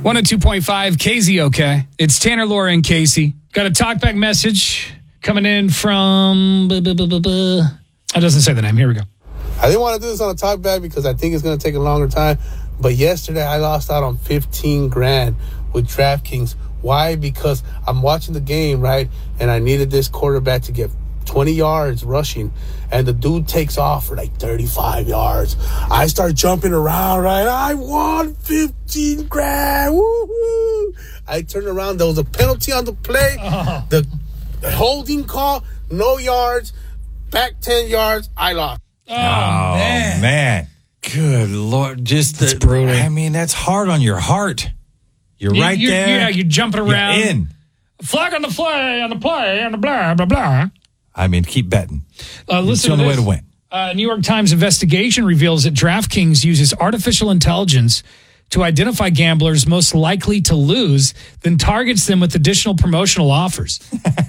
102.5 KZOK. It's Tanner, Laura, and Casey. Got a talkback message coming in from... It doesn't say the name. Here we go. I didn't want to do this on a talkback because I think it's going to take a longer time. But yesterday I lost out on $15,000 with DraftKings. Why? Because I'm watching the game, right? And I needed this quarterback to get 20 yards rushing, and the dude takes off for like 35 yards. I start jumping around, right? I won $15,000. Woo-hoo. I turned around. There was a penalty on the play. The holding call, no yards, back 10 yards. I lost. Oh, man. Good Lord. That's brutal. I mean, that's hard on your heart. You're right there. Yeah, you're jumping around. You're in. Flag on the play, and the blah, blah, blah. I mean, keep betting. Listen it's the only way to win. New York Times investigation reveals that DraftKings uses artificial intelligence to identify gamblers most likely to lose, then targets them with additional promotional offers.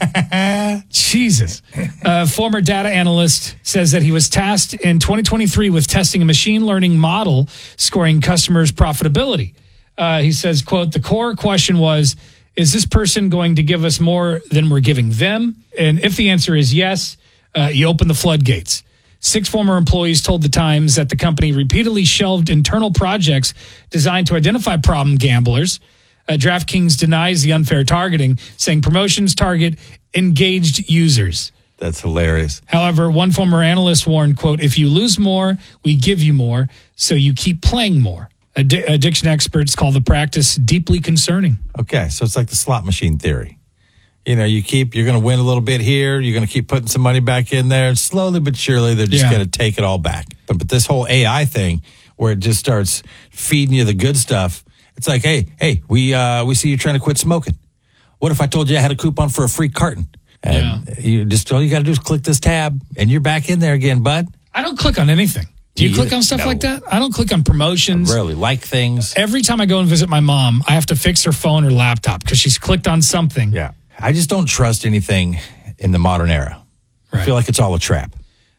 Jesus. Former data analyst says that he was tasked in 2023 with testing a machine learning model scoring customers' profitability. He says, quote, the core question was, is this person going to give us more than we're giving them? And if the answer is yes, you open the floodgates. 6 former employees told the Times that the company repeatedly shelved internal projects designed to identify problem gamblers. DraftKings denies the unfair targeting, saying promotions target engaged users. That's hilarious. However, one former analyst warned, quote, if you lose more, we give you more, so you keep playing more. Addiction experts call the practice deeply concerning. Okay, so it's like the slot machine theory. You know, you're going to win a little bit here. You're going to keep putting some money back in there. Slowly but surely, they're just going to take it all back. But this whole AI thing, where it just starts feeding you the good stuff, it's like, hey, we see you trying to quit smoking. What if I told you I had a coupon for a free carton? And all you got to do is click this tab, and you're back in there again, bud. I don't click on anything. Do you click on stuff like that? I don't click on promotions. I really like things. Every time I go and visit my mom, I have to fix her phone or laptop because she's clicked on something. Yeah. I just don't trust anything in the modern era. Right. I feel like it's all a trap.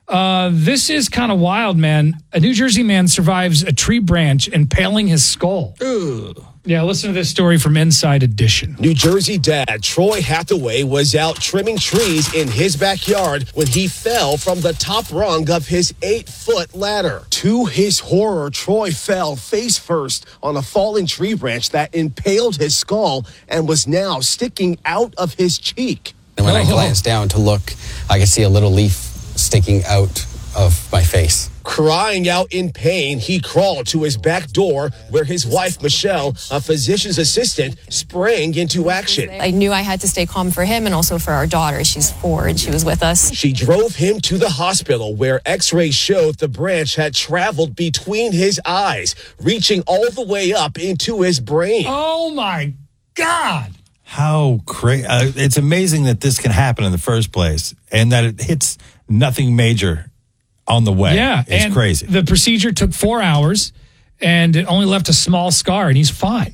This is kind of wild, man. A New Jersey man survives a tree branch impaling his skull. Ugh. Yeah, listen to this story from Inside Edition. New Jersey dad Troy Hathaway was out trimming trees in his backyard when he fell from the top rung of his 8-foot ladder. To his horror, Troy fell face first on a fallen tree branch that impaled his skull and was now sticking out of his cheek. And when I glanced down to look, I could see a little leaf sticking out of my face. Crying out in pain, he crawled to his back door where his wife, Michelle, a physician's assistant, sprang into action. I knew I had to stay calm for him and also for our daughter. She's 4 and she was with us. She drove him to the hospital where x-rays showed the branch had traveled between his eyes, reaching all the way up into his brain. Oh, my God. How crazy. It's amazing that this can happen in the first place and that it hits nothing major on the way. Yeah. It's crazy. The procedure took 4 hours and it only left a small scar and he's fine.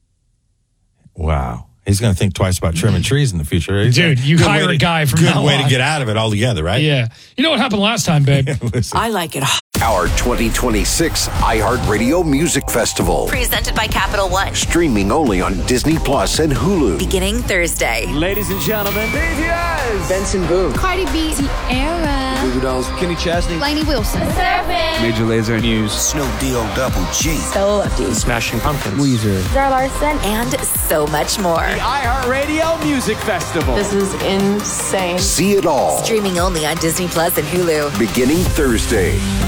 Wow. He's going to think twice about trimming trees in the future. Dude, you hire a guy from now on. Good way to get out of it altogether, right? Yeah. You know what happened last time, babe? I like it. Our 2026 iHeartRadio Music Festival. Presented by Capital One. Streaming only on Disney Plus and Hulu. Beginning Thursday. Ladies and gentlemen, BTS. Benson Boone. Cardi B. Tierra. Goo Goo Dolls. Kenny Chesney. Lainey Wilson. Major Lazer News. Snoop D-O-double-G. So Lefty. Smashing Pumpkins. Weezer. Zara Larson. And so much more. The iHeartRadio Music Festival. This is insane. See it all. Streaming only on Disney Plus and Hulu. Beginning Thursday.